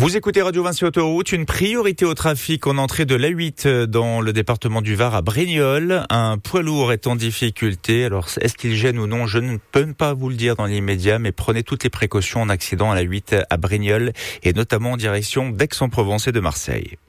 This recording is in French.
Vous écoutez Radio Vinci Autoroute, une priorité au trafic en entrée de l'A8 dans le département du Var à Brignoles. Un poids lourd est en difficulté. Alors, est-ce qu'il gêne ou non? Je ne peux pas vous le dire dans l'immédiat, mais prenez toutes les précautions en accident à l'A8 à Brignoles et notamment en direction d'Aix-en-Provence et de Marseille.